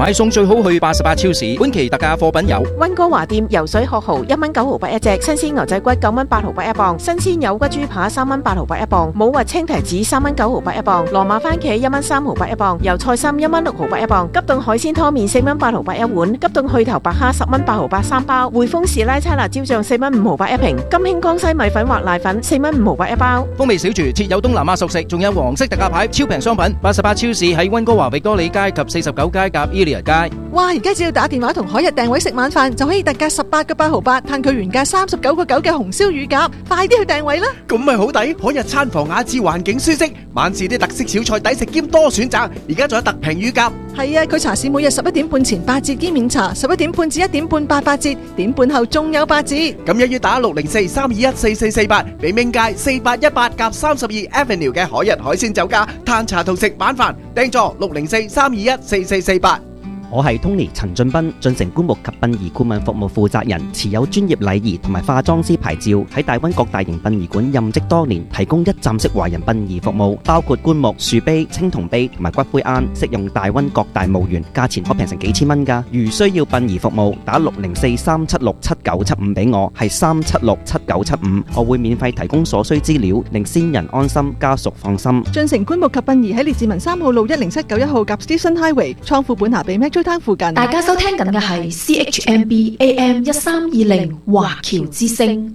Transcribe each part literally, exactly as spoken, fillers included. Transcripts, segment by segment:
買餸最好去八十八超市。本期特價貨品有溫哥華店游水殼蠔一蚊九毫八一隻，新鮮牛仔骨九蚊八毫八一磅，新鮮有骨豬扒三蚊八毫八一磅，冇核青提子三蚊九毫八一磅，羅馬番茄一蚊三毫八一磅，油菜心一蚊六毫八一磅，急凍海鮮湯麵四蚊八毫八一碗，急凍去頭白蝦十蚊八毫八三包，匯豐士拉差辣椒醬四蚊五毫八一瓶，金興江西米粉或瀨粉四蚊五毫八一包。 風味小廚設有東南亞熟食，仲有黃色特價牌超平商品。八十八超市喺溫哥華域多利街及四十九街夾 Elia 街。 哇！而家只要打電話同海日訂位食晚飯，就可以特價十八個八毫八，嘆佢原價三十九個九嘅紅燒乳鴿，快啲去訂位啦！ 咁咪好抵，海日餐房雅致，環境舒適，晚市啲特色小菜抵食兼多選擇，而家仲有特平乳鴿。 係啊，佢茶市每日十一點半前八折兼免茶，十一點半至一點半八八折，點半後仲有八折。 咁一於打六零四三二一四四四八，俾明街四八一八夾三十二 Avenue 嘅海日海鮮酒家，嘆茶同食晚飯，訂座六零四三二一四四四八。 我係 Tony 陳俊斌，進城棺木及殯儀顧問服務負責人，持有專業禮儀同埋化妝師牌照，喺大溫各大型殯儀館任職多年，提供一站式華人殯儀服務，包括棺木、樹碑、青銅碑同埋骨灰龕，適用大溫各大墓園，價錢可平成幾千蚊㗎。如需要殯儀服務，打六零四三七六七九七五俾我，係三七六七九七五，我會免費提供所需資料，令先人安心，家屬放心。 進城棺木及殯儀喺列治文三號路一零七九一號夾 Station Highway 倉庫本下比附近。 大家收聽緊嘅係 C H M B A M 一三二零華僑之聲，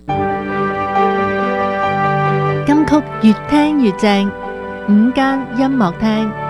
金曲越聽越正，午間音樂廳。